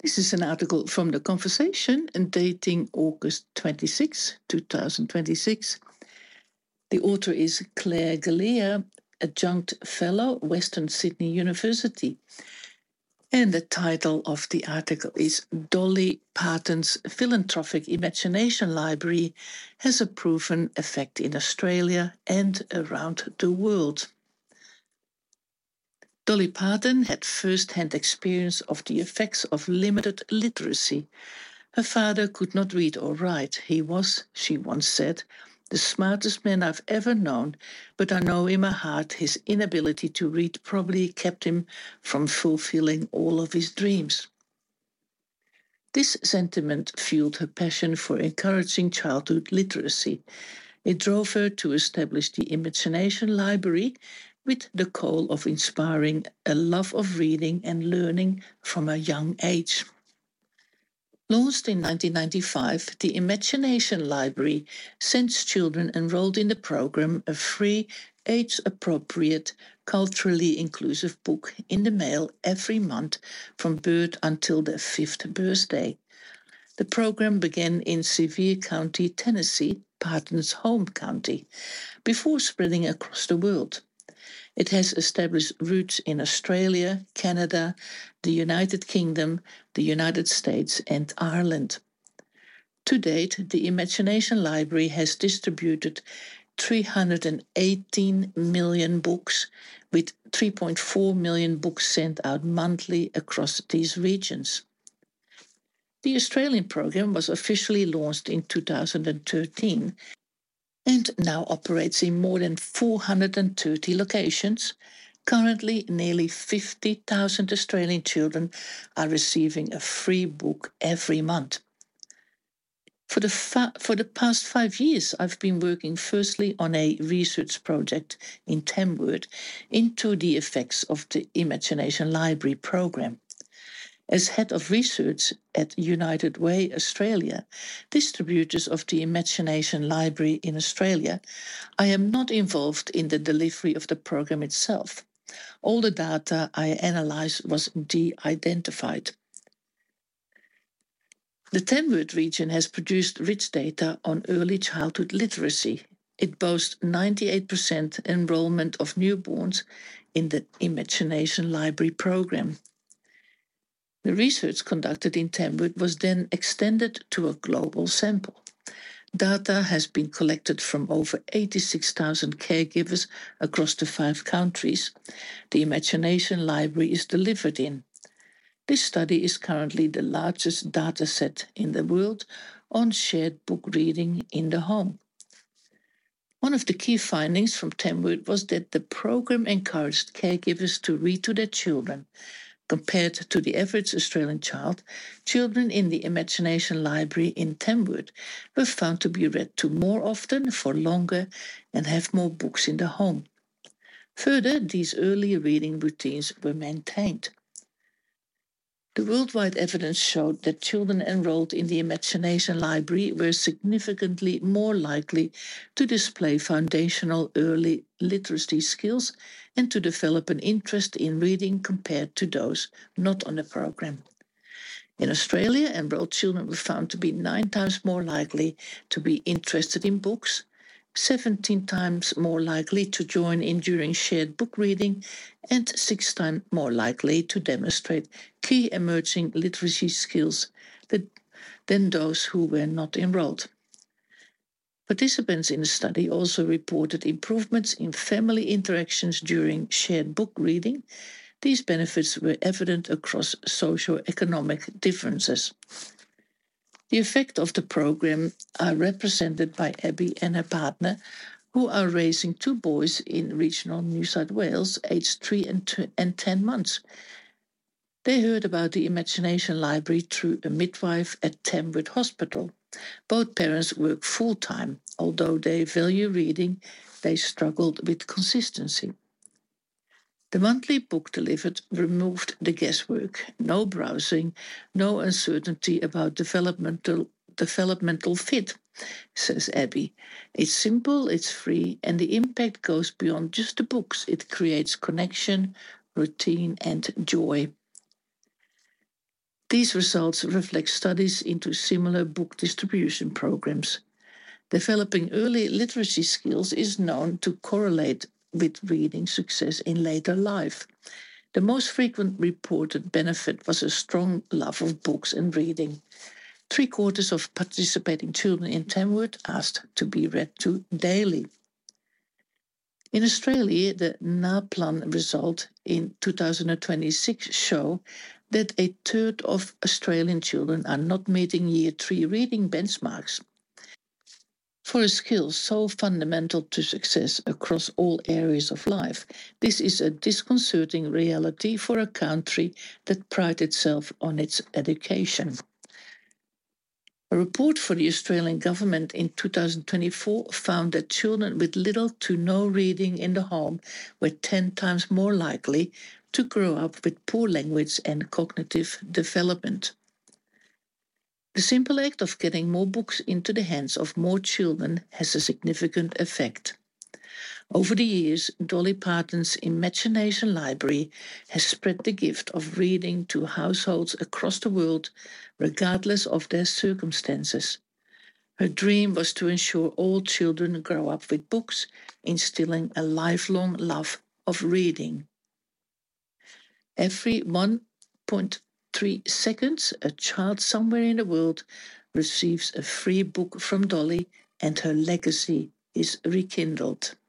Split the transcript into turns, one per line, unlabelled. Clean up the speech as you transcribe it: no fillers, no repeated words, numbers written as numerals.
This is an article from The Conversation dating August 26, 2026. The author is Claire Galea, Adjunct Fellow, Western Sydney University. And the title of the article is Dolly Parton's Philanthropic Imagination Library has a proven effect in Australia and around the world. Dolly Parton had first-hand experience of the effects of limited literacy. Her father could not read or write. He was, she once said, the smartest man I've ever known, but I know in my heart his inability to read probably kept him from fulfilling all of his dreams. This sentiment fueled her passion for encouraging childhood literacy. It drove her to establish the Imagination Library with the goal of inspiring a love of reading and learning from a young age. Launched in 1995, the Imagination Library sends children enrolled in the program a free, age-appropriate, culturally inclusive book in the mail every month from birth until their 5th birthday. The program began in Sevier County, Tennessee, Parton's home county, before spreading across the world. It has established roots in Australia, Canada, the United Kingdom, the United States, and Ireland. To date, the Imagination Library has distributed 318 million books, with 3.4 million books sent out monthly across these regions. The Australian program was officially launched in 2013 and now operates in more than 430 locations. Currently, nearly 50,000 Australian children are receiving a free book every month. For the past 5 years, I've been working firstly on a research project in Tamworth into the effects of the Imagination Library program. As head of research at United Way Australia, distributors of the Imagination Library in Australia, I am not involved in the delivery of the program itself. All the data I analysed was de-identified. The Tamworth region has produced rich data on early childhood literacy. It boasts 98% enrolment of newborns in the Imagination Library program. The research conducted in Tamworth was then extended to a global sample. Data has been collected from over 86,000 caregivers across the 5 countries the Imagination Library is delivered in. This study is currently the largest data set in the world on shared book reading in the home. One of the key findings from Tamworth was that the program encouraged caregivers to read to their children. Compared to the average Australian child, children in the Imagination Library in Tamworth were found to be read to more often, for longer, and have more books in the home. Further, these early reading routines were maintained. The worldwide evidence showed that children enrolled in the Imagination Library were significantly more likely to display foundational early literacy skills and to develop an interest in reading compared to those not on the program. In Australia, enrolled children were found to be 9 times more likely to be interested in books, 17 times more likely to join in during shared book reading, and 6 times more likely to demonstrate key emerging literacy skills than those who were not enrolled. Participants in the study also reported improvements in family interactions during shared book reading. These benefits were evident across socio-economic differences. The effect of the program are represented by Abby and her partner, who are raising 2 boys in regional New South Wales, aged 3 and 10 months. They heard about the Imagination Library through a midwife at Tamworth Hospital. Both parents work full-time. Although they value reading, they struggled with consistency. The monthly book delivered removed the guesswork, no browsing, no uncertainty about developmental fit, says Abby. It's simple, it's free, and the impact goes beyond just the books. It creates connection, routine, and joy. These results reflect studies into similar book distribution programs. Developing early literacy skills is known to correlate with reading success in later life. The most frequent reported benefit was a strong love of books and reading. 3/4 of participating children in Tamworth asked to be read to daily. In Australia, the NAPLAN result in 2026 show that a third of Australian children are not meeting Year 3 reading benchmarks. For a skill so fundamental to success across all areas of life, this is a disconcerting reality for a country that prides itself on its education. A report for the Australian government in 2024 found that children with little to no reading in the home were 10 times more likely to grow up with poor language and cognitive development. The simple act of getting more books into the hands of more children has a significant effect. Over the years, Dolly Parton's Imagination Library has spread the gift of reading to households across the world, regardless of their circumstances. Her dream was to ensure all children grow up with books, instilling a lifelong love of reading. Every 1.3 seconds, a child somewhere in the world receives a free book from Dolly, and her legacy is rekindled.